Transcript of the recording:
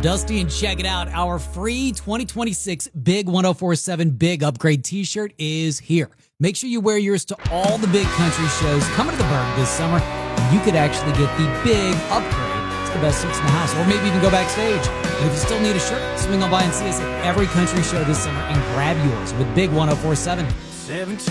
Dusty, and check it out. Our free 2026 Big 1047 Big Upgrade t-shirt is here. Make sure you wear yours to all the big country shows coming to the Berg this summer. And you could actually get the big upgrade. It's the best seats in the house, or maybe even go backstage. And if you still need a shirt, swing on by and see us at every country show this summer and grab yours with Big 1047. 17